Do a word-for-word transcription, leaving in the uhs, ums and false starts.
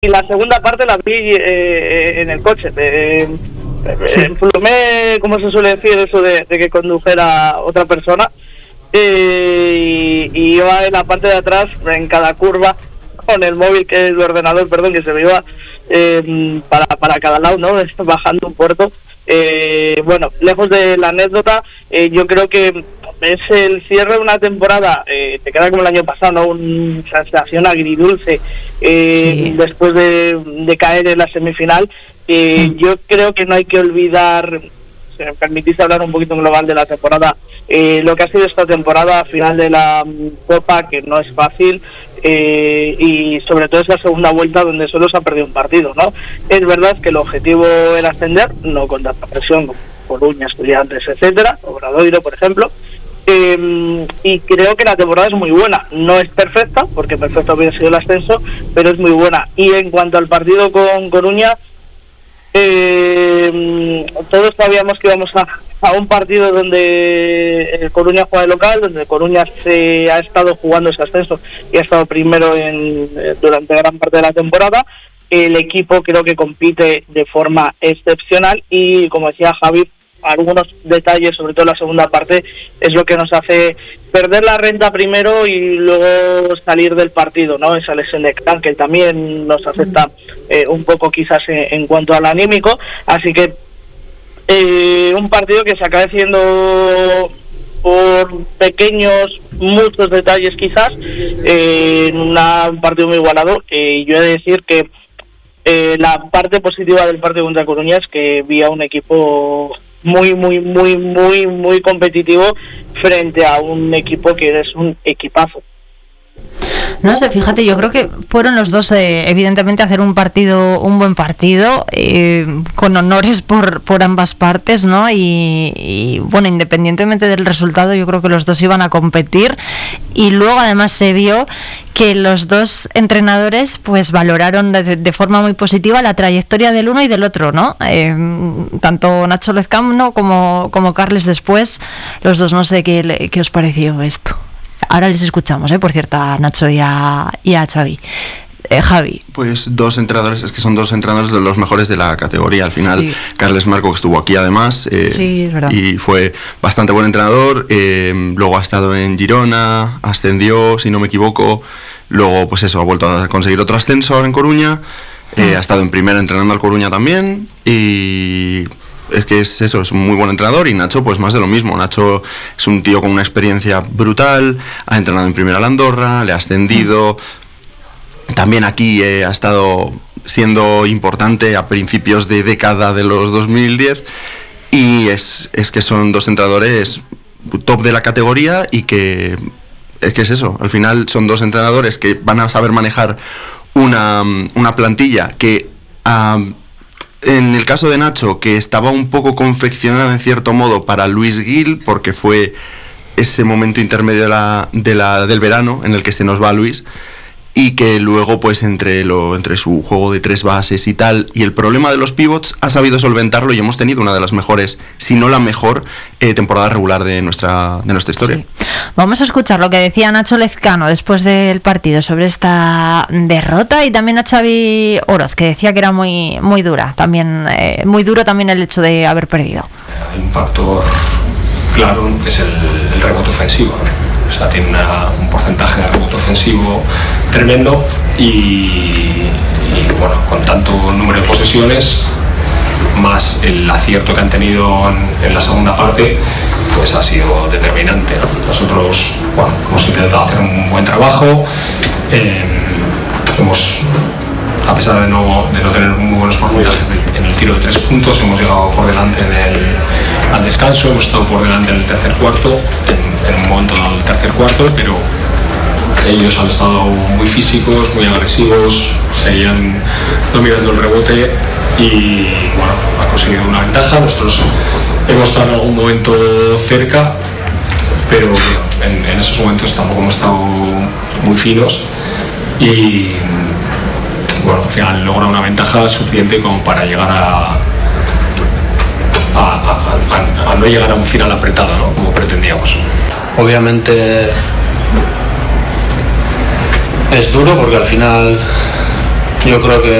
y la segunda parte la vi eh, en el coche. Eh, sí. Emplumé, como se suele decir, eso de, de que condujera otra persona. Eh, y, y iba en la parte de atrás, en cada curva, con el móvil, que el ordenador, perdón, que se me iba eh, para, para cada lado, ¿no? Bajando un puerto. Eh, bueno, lejos de la anécdota, eh, yo creo que es el cierre de una temporada, eh, te queda como el año pasado, ¿no? Una sensación agridulce eh, sí. después de, de caer en la semifinal. Eh, mm. Yo creo que no hay que olvidar, si me permitís hablar un poquito en global de la temporada, eh, lo que ha sido esta temporada, final de la um, Copa, que no es fácil. Eh, y sobre todo esa segunda vuelta donde solo se ha perdido un partido, ¿no? Es verdad que el objetivo era ascender, no con tanta presión como Coruña, Estudiantes, etcétera, Obradoiro, por ejemplo, eh, y creo que la temporada es muy buena. No es perfecta, porque perfecto hubiera sido el ascenso, pero es muy buena. Y en cuanto al partido con Coruña, eh, todos sabíamos que íbamos a a un partido donde el Coruña juega de local, donde el Coruña se ha estado jugando ese ascenso y ha estado primero en, durante gran parte de la temporada. El equipo creo que compite de forma excepcional y, como decía Javi, algunos detalles, sobre todo la segunda parte, es lo que nos hace perder la renta primero y luego salir del partido, ¿no? Esa lesión de Kran, que también nos afecta eh, un poco quizás en, en cuanto al anímico, así que Eh, un partido que se acaba haciendo por pequeños, muchos detalles quizás, eh, en una, un partido muy igualado. Eh, yo he de decir que eh, la parte positiva del partido contra Coruña es que vi a un equipo muy, muy, muy, muy, muy competitivo frente a un equipo que es un equipazo. No sé, fíjate, yo creo que fueron los dos, eh, evidentemente, a hacer un partido, un buen partido, eh, con honores por, por ambas partes, ¿no? Y, y, bueno, independientemente del resultado, yo creo que los dos iban a competir. Y luego, además, se vio que los dos entrenadores, pues, valoraron de, de forma muy positiva la trayectoria del uno y del otro, ¿no? Eh, tanto Nacho Lezcano como, como Carles después, los dos, no sé qué, qué os pareció esto. Ahora les escuchamos, ¿eh? Por cierto, a Nacho y a, y a Xavi. Eh, Javi. Pues dos entrenadores, es que son dos entrenadores de los mejores de la categoría. Al final, sí. Carles Marco, que estuvo aquí además, eh, sí, es verdad. Y fue bastante buen entrenador. Eh, luego ha estado en Girona, ascendió, si no me equivoco. Luego, pues eso, ha vuelto a conseguir otro ascenso ahora en Coruña. Eh, mm. Ha estado en primera entrenando al Coruña también. Y es que es eso, es un muy buen entrenador. Y Nacho, pues más de lo mismo. Nacho es un tío con una experiencia brutal, ha entrenado en primera a la Andorra, le ha ascendido. Mm. También aquí eh, ha estado siendo importante a principios de década de los dos mil diez. Y es, es que son dos entrenadores top de la categoría y que es que es eso. Al final son dos entrenadores que van a saber manejar una, una plantilla que... Um, en el caso de Nacho, que estaba un poco confeccionada en cierto modo para Luis Gil, porque fue ese momento intermedio de la, de la, del verano en el que se nos va Luis, y que luego, pues entre lo entre su juego de tres bases y tal, y el problema de los pivots, ha sabido solventarlo y hemos tenido una de las mejores, si no la mejor, eh, temporada regular de nuestra, de nuestra historia. Sí. Vamos a escuchar lo que decía Nacho Lezcano después del partido sobre esta derrota, y también a Xavi Oroz, que decía que era muy, muy dura, también eh, muy duro también el hecho de haber perdido. Un factor claro es el, el rebote ofensivo. O sea, tiene una, un porcentaje de rebote ofensivo tremendo y, y bueno, con tanto número de posesiones, más el acierto que han tenido en, en la segunda parte, pues ha sido determinante, ¿no? Nosotros, bueno, hemos intentado hacer un buen trabajo, eh, hemos, a pesar de no, de no tener muy buenos porcentajes de, en el tiro de tres puntos, hemos llegado por delante en el, al descanso, hemos estado por delante en el tercer cuarto, en, en un momento dado del tercer cuarto, pero ellos han estado muy físicos, muy agresivos, seguían dominando el rebote y bueno, ha conseguido una ventaja. Nosotros hemos estado en algún momento cerca, pero en, en esos momentos tampoco hemos estado muy finos y bueno, al final logra una ventaja suficiente como para llegar a, a, a, a, a no llegar a un final apretado, ¿no? Como pretendíamos. Obviamente es duro porque al final yo creo que